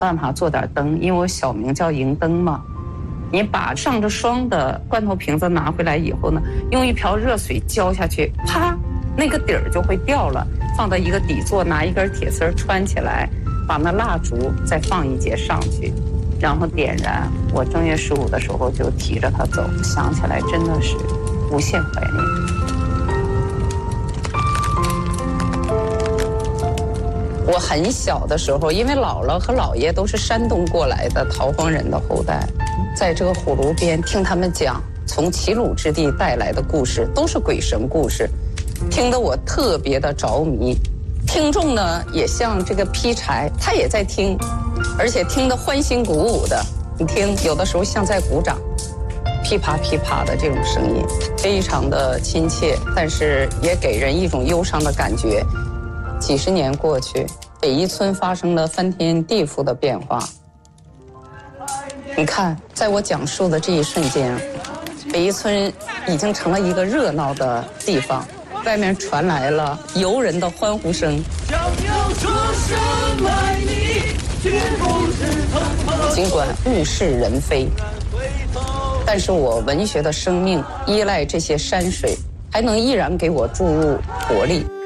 办法做点灯，因为我小名叫迎灯嘛。你把上着霜的罐头瓶子拿回来以后呢，用一瓢热水浇下去，啪，那个底儿就会掉了。放到一个底座，拿一根铁丝穿起来，把那蜡烛再放一节上去，然后点燃。我正月15的时候就提着它走，想起来真的是无限怀念。我很小的时候，因为姥姥和姥爷都是山东过来的逃荒人的后代，在这个火炉边听他们讲从齐鲁之地带来的故事，都是鬼神故事，听得我特别的着迷。听众呢也像这个劈柴，他也在听，而且听得欢欣鼓舞的。你听，有的时候像在鼓掌，噼啪噼啪的这种声音，非常的亲切，但是也给人一种忧伤的感觉。几十年过去，北一村发生了翻天地覆的变化。你看，在我讲述的这一瞬间，北一村已经成了一个热闹的地方，外面传来了游人的欢呼声。尽管物是人非，但是我文学的生命依赖这些山水，还能依然给我注入活力。